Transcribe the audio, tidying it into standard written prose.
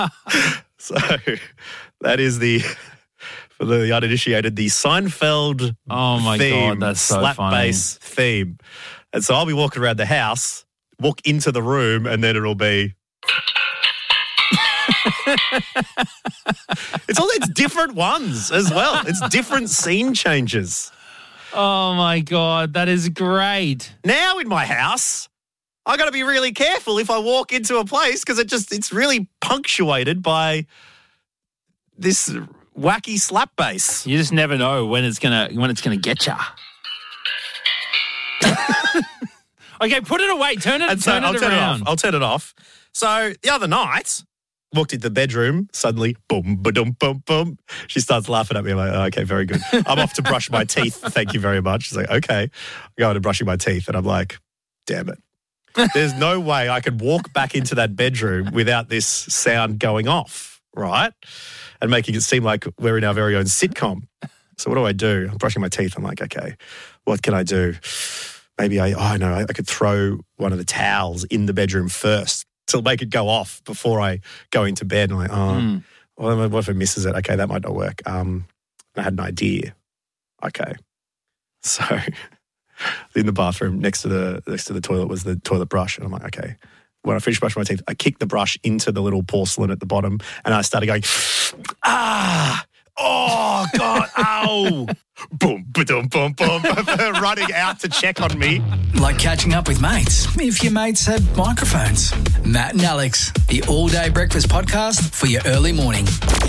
So that is for the uninitiated, the Seinfeld Oh my theme, God, that's so slap funny. bass theme. And so I'll be walking around the house, walk into the room, and then it'll be... It's different ones as well. It's different scene changes. Oh my God, that is great. Now in my house, I got to be really careful if I walk into a place because it's really punctuated by this wacky slap bass. You just never know when it's gonna get ya. Okay, put it away. Turn it around. I'll turn it off. So the other night, walked into the bedroom, suddenly, boom, ba-dum, boom, boom. She starts laughing at me. I'm like, oh, okay, very good. I'm off to brush my teeth. Thank you very much. She's like, okay. I'm going to brushing my teeth. And I'm like, damn it. There's no way I could walk back into that bedroom without this sound going off, right? And making it seem like we're in our very own sitcom. So what do? I'm brushing my teeth. I'm like, okay, what can I do? Maybe I could throw one of the towels in the bedroom first to make it go off before I go into bed. And I'm like, well, what if it misses it? Okay, that might not work. I had an idea. Okay. So in the bathroom next to the toilet was the toilet brush. And I'm like, okay. When I finished brushing my teeth, I kicked the brush into the little porcelain at the bottom and I started going, oh, God, ow. Boom, ba-dum, boom, boom, running out to check on me. Like catching up with mates, if your mates had microphones. Matt and Alex, the all-day breakfast podcast for your early morning.